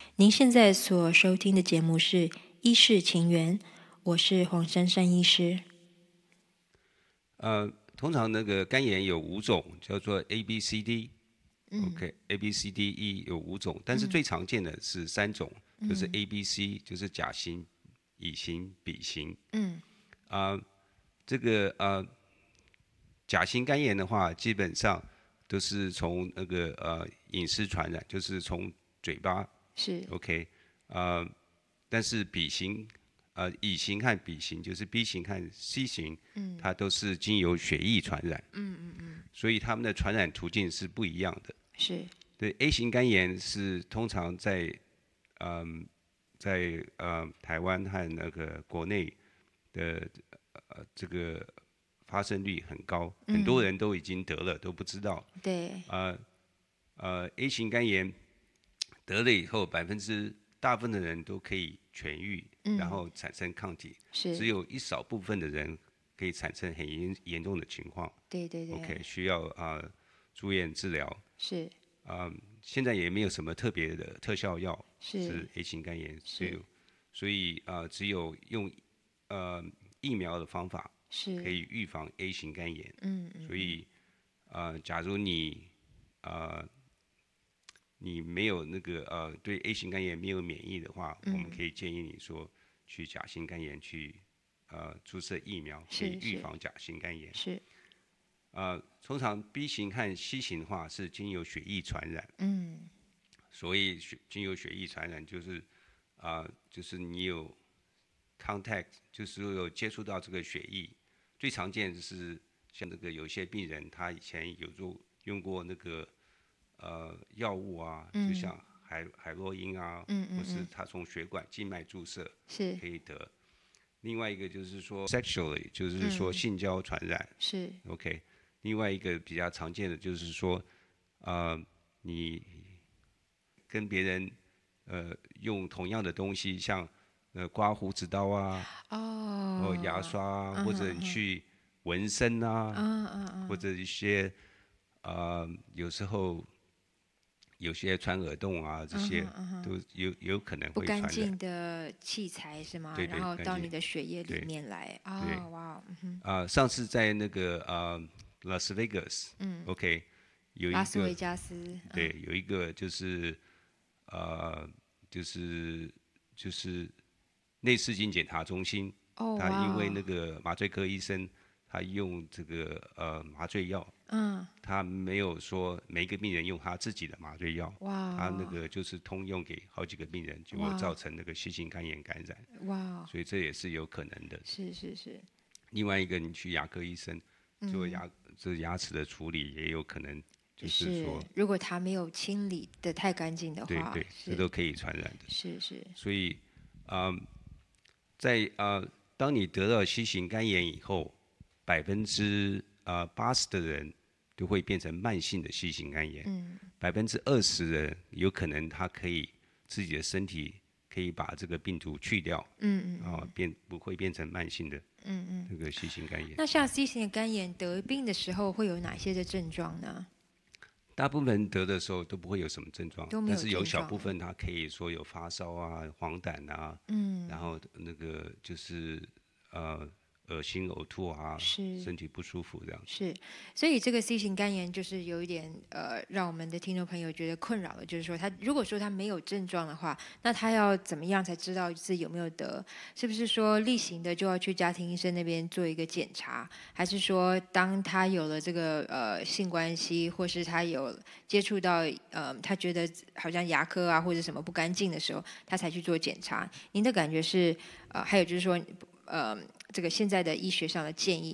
您现在所收听的节目是《医事情缘》，我是黄珊珊医师。 通常那个肝炎有5种，叫做 A B C D。OK，A B C D E 有5种，但是最常见的是3种，就是 A B C，就是甲型、乙型、丙型。这个甲型肝炎的话，基本上都是从那个饮食传染，就是从嘴巴。 是 OK，但是乙型和丙型，就是 B 型和 C 型，它都是经由血液传染。所以它们的传染途径是不一样的。 是对 A 型肝炎是通常在台湾和那个国内的这个发生率很高，很多人都已经得了都不知道。 对， A 型肝炎得了以后，大部分的人都可以痊愈，然后产生抗体，只是， 有一少部分的人可以产生很严重的情况。 对对对 OK， 需要住院治疗。 是现在也没有什么特别的特效药是 A 型肝炎， 是所以只有用疫苗的方法是， 可以预防 A 型肝炎。所以假如你没有那个对 A 型肝炎没有免疫的话，我们可以建议你说去甲型肝炎去注射疫苗，可以预防甲型肝炎。 是通常 B 型和 C 型的话是经由血液传染。所以经由血液传染就是你有 contact， 就是有接触到这个血液。最常见的是像这个有些病人他以前有用过那个药物啊，就像海洛因啊，或是他从血管静脉注射是可以得。另外一个就是说 sexually， 就是说性交传染。 是 OK， 另外一个比较常见的就是说你跟别人用同样的东西，像刮胡子刀啊，或牙刷啊，或者你去纹身啊，或者一些有时候有些穿耳洞啊，这些都有可能不会传染。 干净的器材是吗？ 对对， 然后到干净你的血液里对面来对哇， 上次在那个拉斯维加斯，OK， 有拉斯维一个加斯， 对，有一个就是就是内视镜检查中心，他因为那个麻醉科医生他用这个麻醉药，他没有说每一个病人用他自己的麻醉药，他那个就是通用给好几个病人，结果造成那个C型肝炎感染。 哇， 所以这也是有可能的。 是是是， 另外一个，你去牙科医生做牙齿的处理，也有可能就是说， 如果他没有清理的太干净的话， 对对，这都可以传染的。 是是所以在当你得到C型肝炎以后，80%的人都会变成慢性的C型肝炎，20%的人有可能他可以自己的身体可以把这个病毒去掉，不会变成慢性的这个C型肝炎。 那像 C 型的肝炎得病的时候会有哪些的症状呢？ 大部分人得的时候都不会有什么症状， 都没有但是有症状小部分他可以说有发烧啊、黄疸啊，然后那个就是恶心、呕吐啊， 是身体不舒服这样。 是，所以这个 C 型肝炎就是有一点让我们的听众朋友觉得困扰的，就是说他如果说他没有症状的话，那他要怎么样才知道自己有没有得？是不是说例行的就要去家庭医生那边做一个检查，还是说当他有了这个性关系，或是他有接触到他觉得好像牙科啊或者什么不干净的时候，他才去做检查？您的感觉是还有就是说这个现在的医学上的建议